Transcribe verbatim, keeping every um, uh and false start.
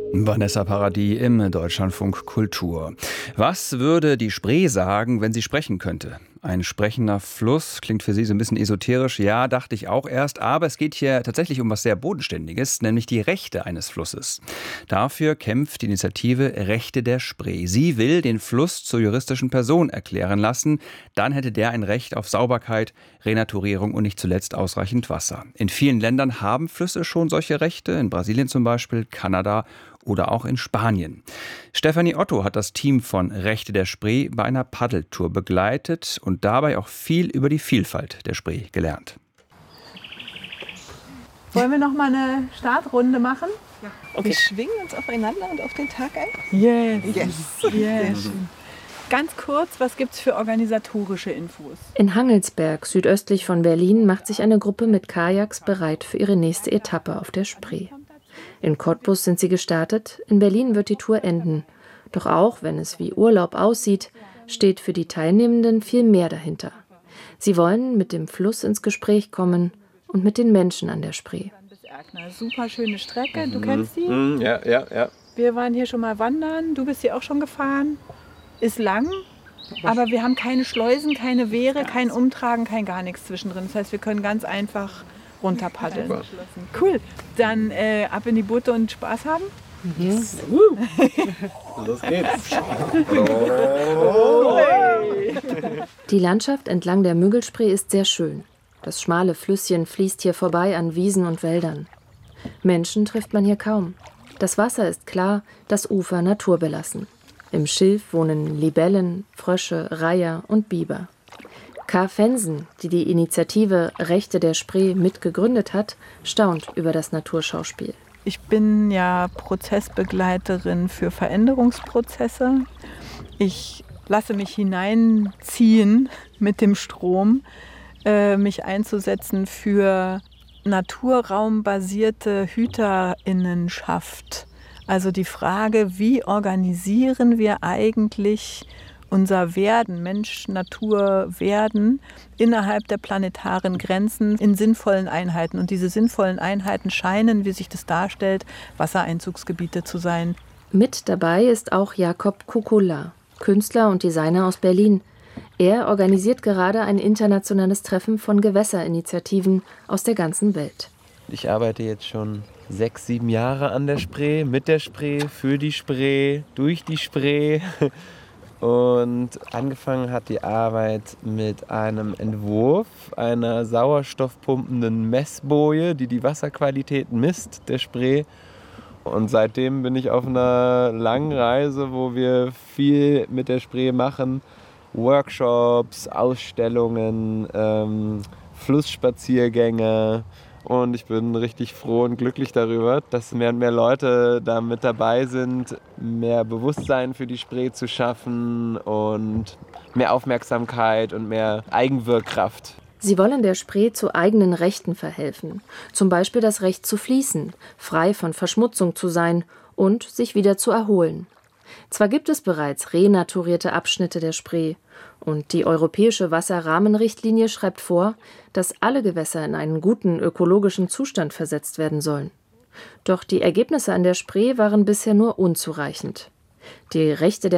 Vanessa Paradis im Deutschlandfunk Kultur. Was würde die Spree sagen, wenn sie sprechen könnte? Ein sprechender Fluss klingt für Sie so ein bisschen esoterisch. Ja, dachte ich auch erst. Aber es geht hier tatsächlich um was sehr Bodenständiges, nämlich die Rechte eines Flusses. Dafür kämpft die Initiative Rechte der Spree. Sie will den Fluss zur juristischen Person erklären lassen. Dann hätte der ein Recht auf Sauberkeit, Renaturierung und nicht zuletzt ausreichend Wasser. In vielen Ländern haben Flüsse schon solche Rechte. In Brasilien zum Beispiel, Kanada oder auch in Spanien. Stefanie Otto hat das Team von Rechte der Spree bei einer Paddeltour begleitet und dabei auch viel über die Vielfalt der Spree gelernt. Wollen wir noch mal eine Startrunde machen? Ja. Okay. Wir schwingen uns aufeinander und auf den Tag ein? Yes. Yes. yes. Ganz kurz, was gibt es für organisatorische Infos? In Hangelsberg, südöstlich von Berlin, macht sich eine Gruppe mit Kajaks bereit für ihre nächste Etappe auf der Spree. In Cottbus sind sie gestartet, in Berlin wird die Tour enden. Doch auch wenn es wie Urlaub aussieht, steht für die Teilnehmenden viel mehr dahinter. Sie wollen mit dem Fluss ins Gespräch kommen und mit den Menschen an der Spree. Super schöne Strecke, du kennst die? Mhm. Ja, ja, ja. Wir waren hier schon mal wandern, du bist hier auch schon gefahren. Ist lang, aber wir haben keine Schleusen, keine Wehre, kein Umtragen, kein gar nichts zwischendrin. Das heißt, wir können ganz einfach runterpaddeln. Super. Cool, dann äh, ab in die Boote und Spaß haben. Yes. Los geht's. Die Landschaft entlang der Müggelspree ist sehr schön. Das schmale Flüsschen fließt hier vorbei an Wiesen und Wäldern. Menschen trifft man hier kaum. Das Wasser ist klar, das Ufer naturbelassen. Im Schilf wohnen Libellen, Frösche, Reiher und Biber. K. Fensen, die die Initiative Rechte der Spree mitgegründet hat, staunt über das Naturschauspiel. Ich bin ja Prozessbegleiterin für Veränderungsprozesse. Ich lasse mich hineinziehen mit dem Strom, äh, mich einzusetzen für naturraumbasierte Hüterinnenschaft. Also die Frage, wie organisieren wir eigentlich unser Werden, Mensch, Natur, Werden innerhalb der planetaren Grenzen in sinnvollen Einheiten. Und diese sinnvollen Einheiten scheinen, wie sich das darstellt, Wassereinzugsgebiete zu sein. Mit dabei ist auch Jakob Kukula, Künstler und Designer aus Berlin. Er organisiert gerade ein internationales Treffen von Gewässerinitiativen aus der ganzen Welt. Ich arbeite jetzt schon sechs, sieben Jahre an der Spree, mit der Spree, für die Spree, durch die Spree. Und angefangen hat die Arbeit mit einem Entwurf einer sauerstoffpumpenden Messboje, die die Wasserqualität misst, der Spree. Und seitdem bin ich auf einer langen Reise, wo wir viel mit der Spree machen. Workshops, Ausstellungen, ähm, Flussspaziergänge. Und ich bin richtig froh und glücklich darüber, dass mehr und mehr Leute da mit dabei sind, mehr Bewusstsein für die Spree zu schaffen und mehr Aufmerksamkeit und mehr Eigenwirkkraft. Sie wollen der Spree zu eigenen Rechten verhelfen. Zum Beispiel das Recht zu fließen, frei von Verschmutzung zu sein und sich wieder zu erholen. Zwar gibt es bereits renaturierte Abschnitte der Spree und die Europäische Wasserrahmenrichtlinie schreibt vor, dass alle Gewässer in einen guten ökologischen Zustand versetzt werden sollen. Doch die Ergebnisse an der Spree waren bisher nur unzureichend. Die Rechte der